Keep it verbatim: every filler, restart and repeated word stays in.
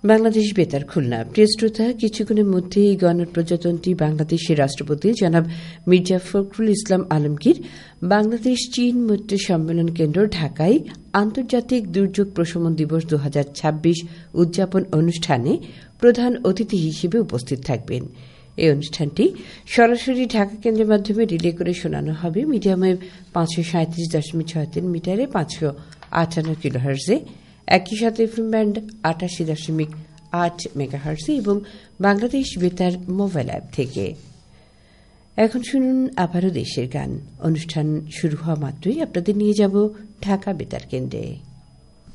বাংলাদেশ বেতার খুলনা। প্রিয় শ্রোতা, কিছুক্ষণের মধ্যেই গণপ্রজাতন্ত্রী বাংলাদেশের রাষ্ট্রপতি জনাব মির্জা ফখরুল ইসলাম আলমগীর বাংলাদেশ চীন মৈত্রী সম্মেলন কেন্দ্র ঢাকায় আন্তর্জাতিক দুর্যোগ প্রশমন দিবস দু হাজার ছাব্বিশ উদযাপন অনুষ্ঠানে প্রধান অতিথি হিসেবে উপস্থিত থাকবেন। এই অনুষ্ঠানটি সরাসরি ঢাকা কেন্দ্রের মাধ্যমে রিলে করে শোনানো হবে মিডিয়াম ওয়েভ পাঁচশো সাঁত্রিশ দশমিক ছয় তিন মিটারে পাঁচশো আটান্ন কিলো হার্জে, একই সাথে এফএম ব্যান্ড আটাশি দশমিক আট মেগাহার্জে এবং বাংলাদেশ বেতার মোবাইল অ্যাপ থেকে। এখন শুনুন আবারও দেশের গান। অনুষ্ঠান শুরু হওয়া মাত্রই আপনাদের নিয়ে যাব ঢাকা বেতার কেন্দ্রে।